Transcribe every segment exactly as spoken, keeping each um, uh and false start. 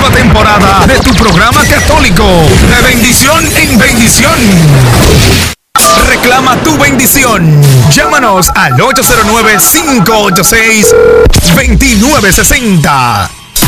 nueva temporada de tu programa católico, de bendición en bendición. Reclama tu bendición. Llámanos al ocho cero nueve, cinco ocho seis, dos nueve seis cero.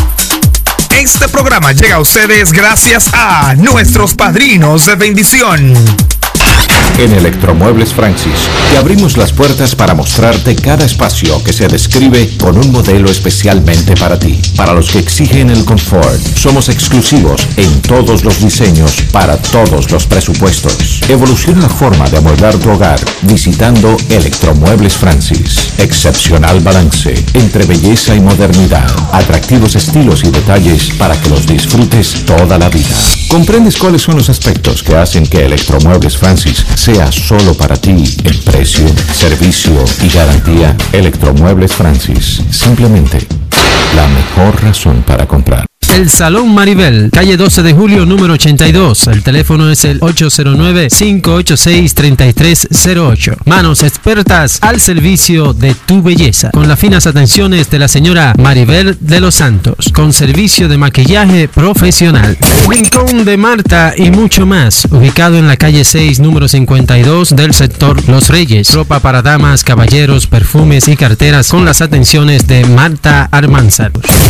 Este programa llega a ustedes gracias a nuestros padrinos de bendición. En Electromuebles Francis, te abrimos las puertas para mostrarte cada espacio que se describe con un modelo especialmente para ti. Para los que exigen el confort, somos exclusivos en todos los diseños para todos los presupuestos. Evoluciona la forma de amueblar tu hogar visitando Electromuebles Francis. Excepcional balance entre belleza y modernidad. Atractivos estilos y detalles para que los disfrutes toda la vida. ¿Comprendes cuáles son los aspectos que hacen que Electromuebles Francis sea solo para ti en precio, servicio y garantía? Electromuebles Francis, simplemente la mejor razón para comprar. El Salón Maribel, calle doce de julio, número ochenta y dos. El teléfono es el ocho cero nueve, cinco ocho seis, tres tres cero ocho. Manos expertas al servicio de tu belleza, con las finas atenciones de la señora Maribel de los Santos, con servicio de maquillaje profesional. El Rincón de Marta y mucho más, ubicado en la calle seis, número cincuenta y dos del sector Los Reyes. Ropa para damas, caballeros, perfumes y carteras, con las atenciones de Marta Armanzar.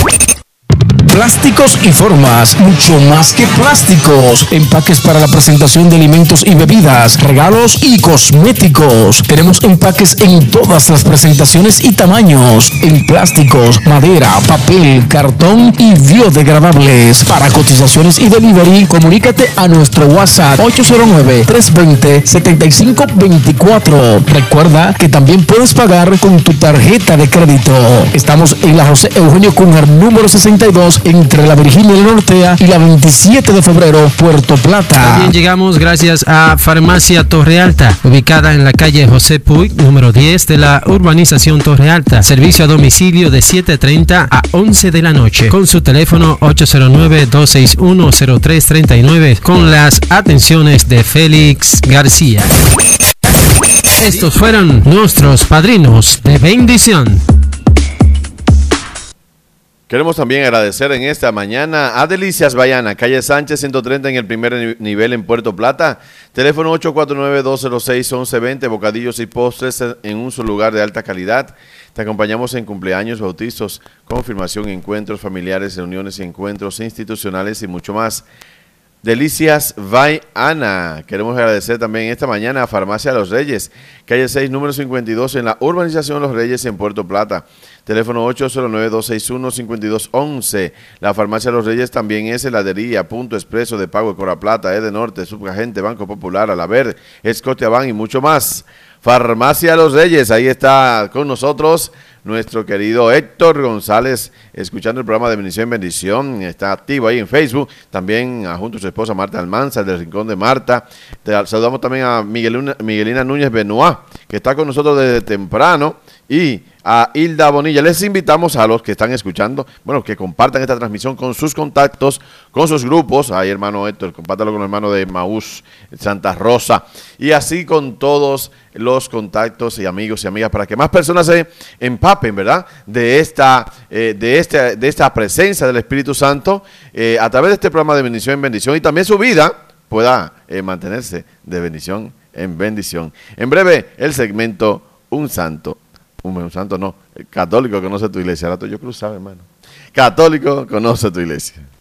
Plásticos y formas, mucho más que plásticos. Empaques para la presentación de alimentos y bebidas, regalos y cosméticos. Tenemos empaques en todas las presentaciones y tamaños, en plásticos, madera, papel, cartón y biodegradables. Para cotizaciones y delivery, comunícate a nuestro WhatsApp ocho cero nueve, tres dos cero, siete cinco dos cuatro. Recuerda que también puedes pagar con tu tarjeta de crédito. Estamos en la José Eugenio Cunha, número sesenta y dos, entre la Virginia del Nortea y la veintisiete de febrero, Puerto Plata. También llegamos gracias a Farmacia Torre Alta, ubicada en la calle José Puig, número diez de la urbanización Torre Alta. Servicio a domicilio de siete treinta a once de la noche, con su teléfono ocho cero nueve, dos seis uno, cero tres tres nueve, con las atenciones de Félix García. Estos fueron nuestros padrinos de bendición. Queremos también agradecer en esta mañana a Delicias Bayana, calle Sánchez ciento treinta en el primer nivel en Puerto Plata. Teléfono ocho cuatro nueve, dos cero seis, once veinte, bocadillos y postres en un solo lugar de alta calidad. Te acompañamos en cumpleaños, bautizos, confirmación, encuentros familiares, reuniones y encuentros institucionales y mucho más. Delicias Bayana. Queremos agradecer también esta mañana a Farmacia Los Reyes, calle seis, número cincuenta y dos en la urbanización Los Reyes en Puerto Plata. Teléfono ocho cero nueve, dos seis uno, cinco dos uno uno. La Farmacia Los Reyes también es heladería, punto expreso de pago de Cora Plata, Edenorte, Subagente, Banco Popular, Alaber, Scotiabank y mucho más. Farmacia Los Reyes, ahí está con nosotros nuestro querido Héctor González, escuchando el programa de Bendición en Bendición, está activo ahí en Facebook, también junto a su esposa Marta Almanzar del Rincón de Marta. Te saludamos también a Miguelina, Miguelina Núñez Benoit, que está con nosotros desde temprano, y a Hilda Bonilla. Les invitamos a los que están escuchando, bueno, que compartan esta transmisión con sus contactos, con sus grupos. Ahí, hermano Héctor, compártalo con el hermano de Maús, Santa Rosa, y así con todos los contactos y amigos y amigas, para que más personas se empapen, ¿verdad?, de esta, eh, de este, de esta presencia del Espíritu Santo eh, a través de este programa de bendición en bendición, y también su vida pueda eh, mantenerse de bendición en bendición. En breve, el segmento Un Santo. Un, un santo no, católico conoce tu iglesia. Ahora tú yo cruzaba, hermano. Católico conoce tu iglesia.